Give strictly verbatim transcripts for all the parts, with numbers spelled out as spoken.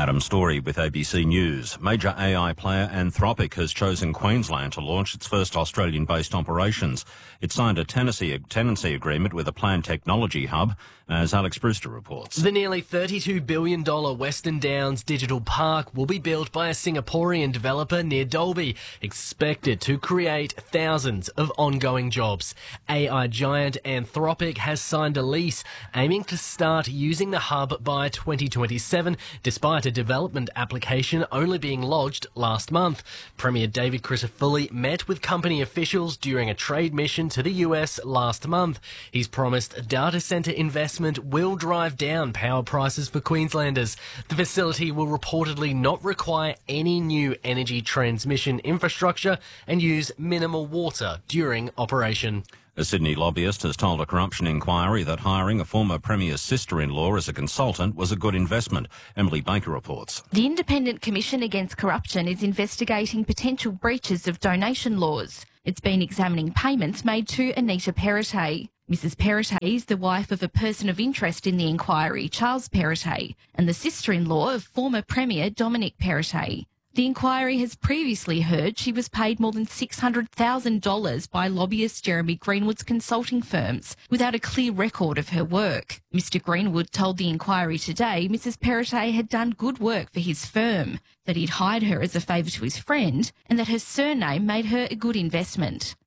Adam Story with A B C News. Major A I player Anthropic has chosen Queensland to launch its first Australian-based operations. It signed a tenancy, tenancy agreement with a planned technology hub, as Alex Brewster reports. The nearly thirty-two billion dollars Western Downs Digital Park will be built by a Singaporean developer near Dalby, expected to create thousands of ongoing jobs. A I giant Anthropic has signed a lease, aiming to start using the hub by twenty twenty-seven, despite a development application only being lodged last month. Premier David Crisafulli met with company officials during a trade mission to the U S last month. He's promised data centre investment will drive down power prices for Queenslanders. The facility will reportedly not require any new energy transmission infrastructure and use minimal water during operation. A Sydney lobbyist has told a corruption inquiry that hiring a former Premier's sister-in-law as a consultant was a good investment. Emily Baker reports. The Independent Commission Against Corruption is investigating potential breaches of donation laws. It's been examining payments made to Anita Perrottet. Missus Perrottet is the wife of a person of interest in the inquiry, Charles Perrottet, and the sister-in-law of former Premier Dominic Perrottet. The inquiry has previously heard she was paid more than six hundred thousand dollars by lobbyist Jeremy Greenwood's consulting firms without a clear record of her work. Mister Greenwood told the inquiry today Missus Perrottet had done good work for his firm, that he'd hired her as a favour to his friend, and that her surname made her a good investment.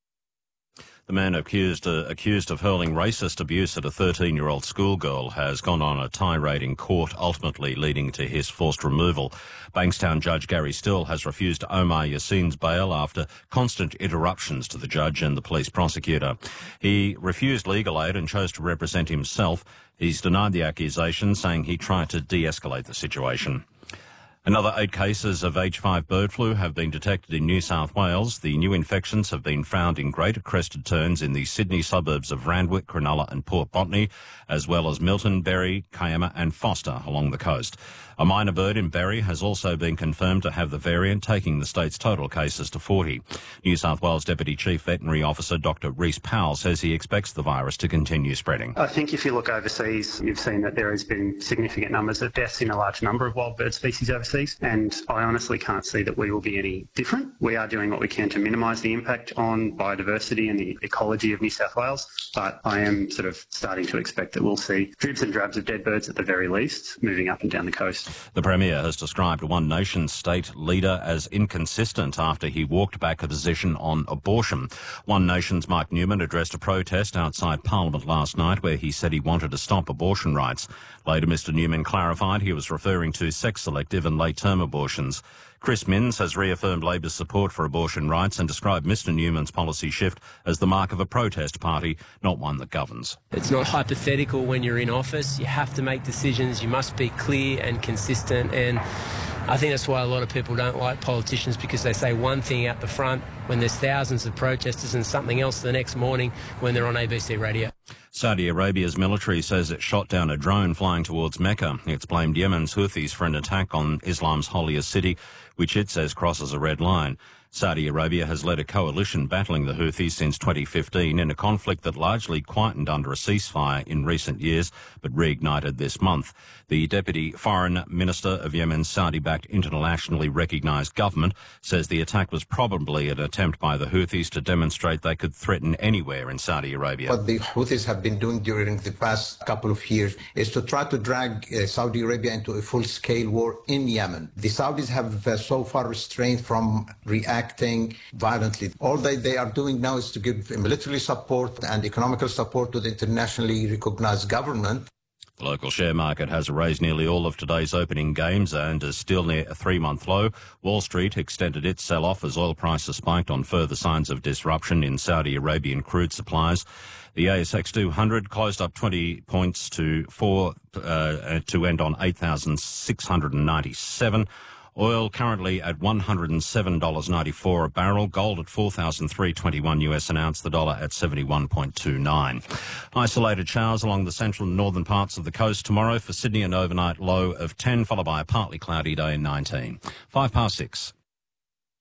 The man accused uh, accused of hurling racist abuse at a thirteen-year-old schoolgirl has gone on a tirade in court, ultimately leading to his forced removal. Bankstown Judge Gary Still has refused Omar Yassin's bail after constant interruptions to the judge and the police prosecutor. He refused legal aid and chose to represent himself. He's denied the accusation, saying he tried to de-escalate the situation. Another eight cases of H five bird flu have been detected in New South Wales. The new infections have been found in greater crested terns in the Sydney suburbs of Randwick, Cronulla and Port Botany, as well as Milton, Berry, Kiama and Foster along the coast. A minor bird in Berry has also been confirmed to have the variant, taking the state's total cases to forty. New South Wales Deputy Chief Veterinary Officer Doctor Rhys Powell says he expects the virus to continue spreading. I think if you look overseas, you've seen that there has been significant numbers of deaths in a large number of wild bird species overseas, and I honestly can't see that we will be any different. We are doing what we can to minimise the impact on biodiversity and the ecology of New South Wales, but I am sort of starting to expect that we'll see dribs and drabs of dead birds at the very least moving up and down the coast. The Premier has described One Nation state leader as inconsistent after he walked back a position on abortion. One Nation's Mark Newman addressed a protest outside Parliament last night where he said he wanted to stop abortion rights. Later, Mister Newman clarified he was referring to sex-selective and late-term abortions. Chris Minns has reaffirmed Labor's support for abortion rights and described Mister Newman's policy shift as the mark of a protest party, not one that governs. It's not hypothetical when you're in office. You have to make decisions. You must be clear and consistent, and I think that's why a lot of people don't like politicians, because they say one thing out the front when there's thousands of protesters and something else the next morning when they're on A B C radio. Saudi Arabia's military says it shot down a drone flying towards Mecca. It's blamed Yemen's Houthis for an attack on Islam's holiest city, which it says crosses a red line. Saudi Arabia has led a coalition battling the Houthis since twenty fifteen in a conflict that largely quietened under a ceasefire in recent years, but reignited this month. The Deputy Foreign Minister of Yemen's Saudi-backed internationally recognised government says the attack was probably an attempt by the Houthis to demonstrate they could threaten anywhere in Saudi Arabia. What the Houthis have been doing during the past couple of years is to try to drag uh, Saudi Arabia into a full-scale war in Yemen. The Saudis have uh, so far restrained from reacting violently. All they, they are doing now is to give military support and economical support to the internationally recognized government. The local share market has erased nearly all of today's opening gains and is still near a three-month low. Wall Street extended its sell-off as oil prices spiked on further signs of disruption in Saudi Arabian crude supplies. The A S X two hundred closed up twenty points to four uh, to end on eight thousand six hundred ninety-seven. Oil currently at one hundred seven dollars ninety-four a barrel. Gold at four thousand three hundred twenty-one U S an ounce. The dollar at seventy-one point two nine. Isolated showers along the central and northern parts of the coast tomorrow. For Sydney, an overnight low of ten, followed by a partly cloudy day in nineteen. Five past six.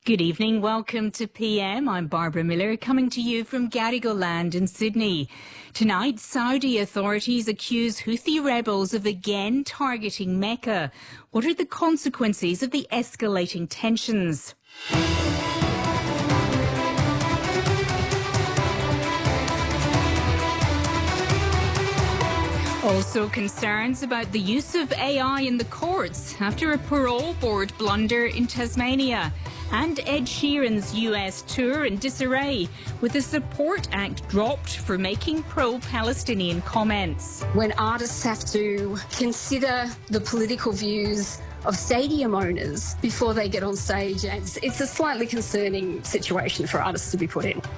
Good evening. Welcome to P M. I'm Barbara Miller, coming to you from Gadigal Land in Sydney. Tonight, Saudi authorities accuse Houthi rebels of again targeting Mecca. What are the consequences of the escalating tensions? Also concerns about the use of A I in the courts after a parole board blunder in Tasmania. And Ed Sheeran's U S tour in disarray with a support act dropped for making pro-Palestinian comments. When artists have to consider the political views of stadium owners before they get on stage, it's, it's a slightly concerning situation for artists to be put in.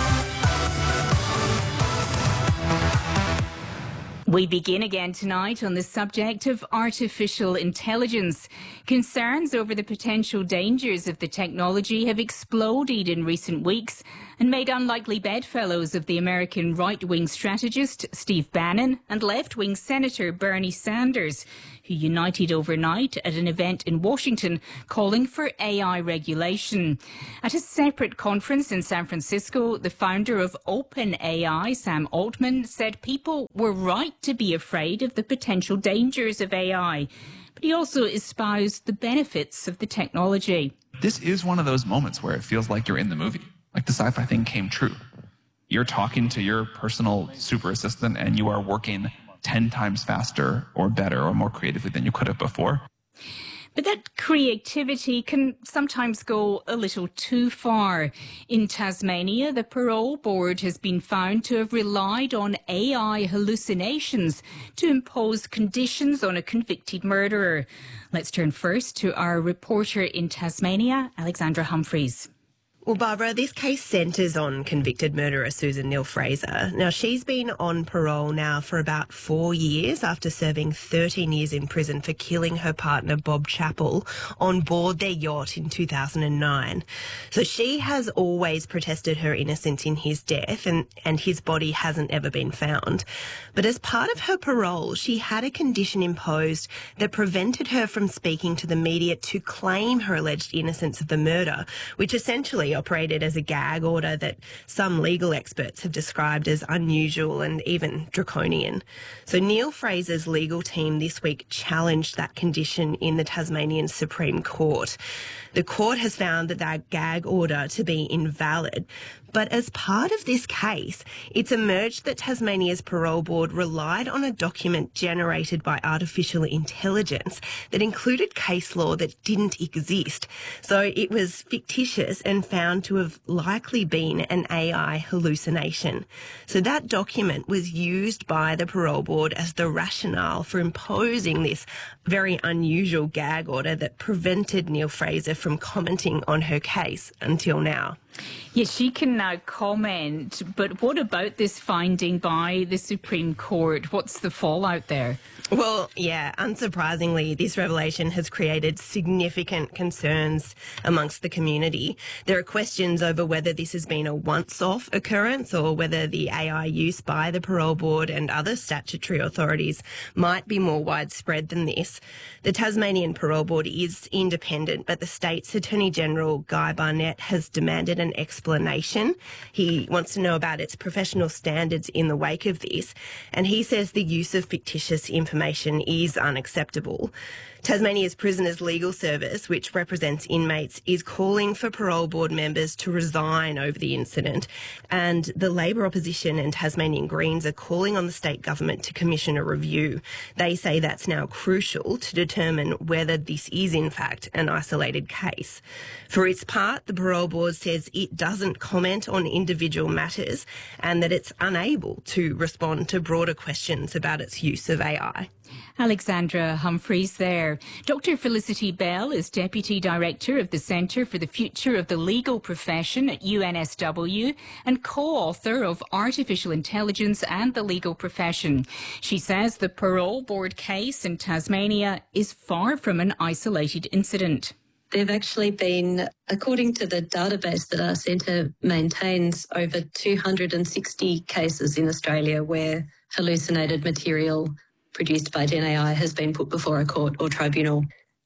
We begin again tonight on the subject of artificial intelligence. Concerns over the potential dangers of the technology have exploded in recent weeks and made unlikely bedfellows of the American right-wing strategist Steve Bannon and left-wing Senator Bernie Sanders, who united overnight at an event in Washington calling for A I regulation. At a separate conference in San Francisco, the founder of OpenAI, Sam Altman, said people were right to be afraid of the potential dangers of A I, but he also espoused the benefits of the technology. This is one of those moments where it feels like you're in the movie, like the sci-fi thing came true. You're talking to your personal super assistant and you are working ten times faster or better or more creatively than you could have before. But that creativity can sometimes go a little too far. In Tasmania, the parole board has been found to have relied on A I hallucinations to impose conditions on a convicted murderer. Let's turn first to our reporter in Tasmania, Alexandra Humphreys. Well, Barbara, this case centres on convicted murderer Susan Neal-Fraser. Now, she's been on parole now for about four years after serving thirteen years in prison for killing her partner, Bob Chappell, on board their yacht in two thousand nine. So she has always protested her innocence in his death, and, and his body hasn't ever been found. But as part of her parole, she had a condition imposed that prevented her from speaking to the media to claim her alleged innocence of the murder, which essentially operated as a gag order that some legal experts have described as unusual and even draconian. So Neal-Fraser's legal team this week challenged that condition in the Tasmanian Supreme Court. The court has found that that gag order to be invalid. But as part of this case, it's emerged that Tasmania's parole board relied on a document generated by artificial intelligence that included case law that didn't exist. So it was fictitious and found to have likely been an A I hallucination. So that document was used by the parole board as the rationale for imposing this very unusual gag order that prevented Neal-Fraser from commenting on her case until now. Yes, she can now comment, but what about this finding by the Supreme Court? What's the fallout there? Well, yeah, unsurprisingly, this revelation has created significant concerns amongst the community. There are questions over whether this has been a once-off occurrence or whether the A I use by the parole board and other statutory authorities might be more widespread than this. The Tasmanian Parole Board is independent, but the state's Attorney General, Guy Barnett, has demanded an explanation. He wants to know about its professional standards in the wake of this, and he says the use of fictitious information is unacceptable. Tasmania's Prisoners Legal Service, which represents inmates, is calling for parole board members to resign over the incident, and the Labor opposition and Tasmanian Greens are calling on the state government to commission a review. They say that's now crucial to determine whether this is in fact an isolated case. For its part, the parole board says it doesn't comment on individual matters and that it's unable to respond to broader questions about its use of A I. Alexandra Humphreys there. Doctor Felicity Bell is Deputy Director of the Centre for the Future of the Legal Profession at U N S W and co-author of Artificial Intelligence and the Legal Profession. She says the parole board case in Tasmania is far from an isolated incident. There have actually been, according to the database that our centre maintains, over two hundred sixty cases in Australia where hallucinated material produced by Gen A I has been put before a court or tribunal.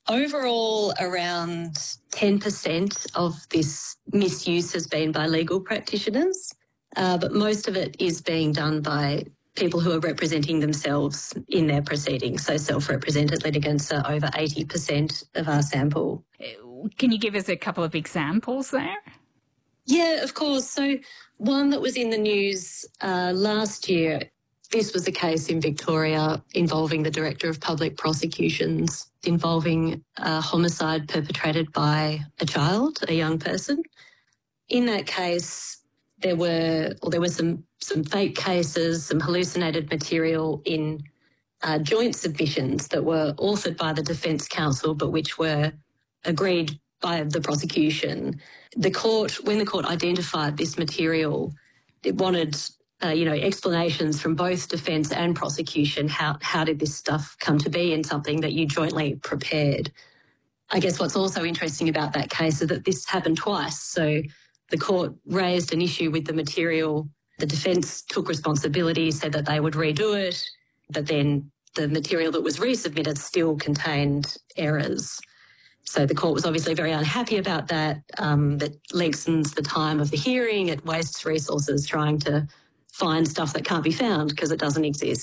Overall, around ten percent of this misuse has been by legal practitioners, uh, but most of it is being done by people who are representing themselves in their proceedings. So self-represented litigants are over eighty percent of our sample. Can you give us a couple of examples there? Yeah, of course. So one that was in the news uh, last year, this was a case in Victoria involving the Director of Public Prosecutions, involving a homicide perpetrated by a child, a young person. In that case, there were, or there were some, some fake cases, some hallucinated material in uh, joint submissions that were authored by the Defence Counsel, but which were agreed by the prosecution. The court, when the court identified this material, it wanted, uh, you know, explanations from both defence and prosecution. How how did this stuff come to be in something that you jointly prepared? I guess what's also interesting about that case is that this happened twice. So the court raised an issue with the material. The defence took responsibility, said that they would redo it, but then the material that was resubmitted still contained errors. So the court was obviously very unhappy about that. Um, that lengthens the time of the hearing. It wastes resources trying to find stuff that can't be found because it doesn't exist.